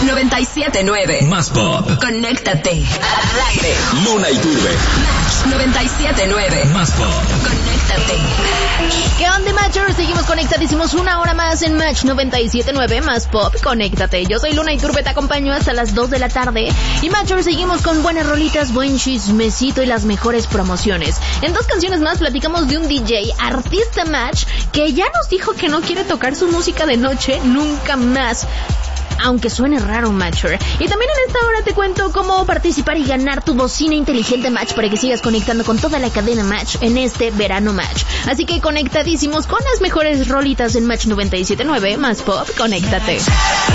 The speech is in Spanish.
97.9. Más pop. Conéctate. Al aire. Luna y Turbe. Match 97.9. Más pop. Conéctate. ¿Qué onda, Matchers? Seguimos conectadísimos una hora más en Match 97.9 Más Pop. Conéctate. Yo soy Luna y Turbe, te acompaño hasta las 2 de la tarde. Y Matchers, seguimos con buenas rolitas, buen chismecito y las mejores promociones. En 2 canciones más platicamos de un DJ, artista Match, que ya nos dijo que no quiere tocar su música de noche nunca más. Aunque suene raro, Matcher. Y también en esta hora te cuento cómo participar y ganar tu bocina inteligente Match para que sigas conectando con toda la cadena Match en este verano Match. Así que conectadísimos con las mejores rolitas en Match 97.9 Más Pop. Conéctate.